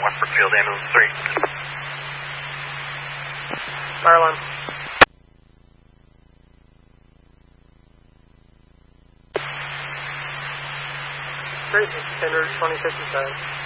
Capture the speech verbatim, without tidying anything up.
Westbrook Field, ambulance three. Fire alarm. Great, Standard twenty fifty-seven.